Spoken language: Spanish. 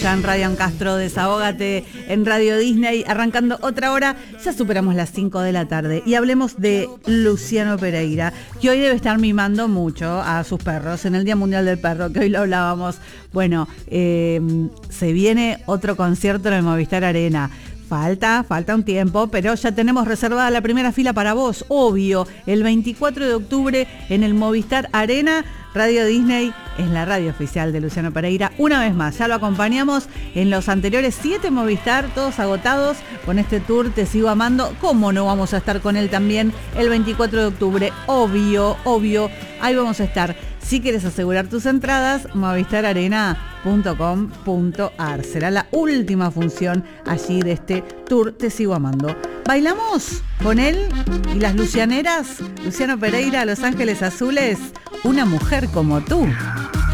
ya en Radio Castro, Desahógate en Radio Disney, arrancando otra hora. Ya superamos las 5 de la tarde y hablemos de Luciano Pereira, que hoy debe estar mimando mucho a sus perros en el Día Mundial del Perro, que hoy lo hablábamos. Bueno, se viene otro concierto en el Movistar Arena. Falta un tiempo, pero ya tenemos reservada la primera fila para vos, obvio, el 24 de octubre en el Movistar Arena. Radio Disney es la radio oficial de Luciano Pereira. Una vez más, ya lo acompañamos en los anteriores 7 Movistar, todos agotados. Con este tour Te Sigo Amando, ¿cómo no vamos a estar con él también el 24 de octubre? Obvio, ahí vamos a estar. Si quieres asegurar tus entradas, movistararena.com.ar. Será la última función allí de este tour Te Sigo Amando. ¿Bailamos con él y las lucianeras? Luciano Pereira, Los Ángeles Azules, Una mujer como tú.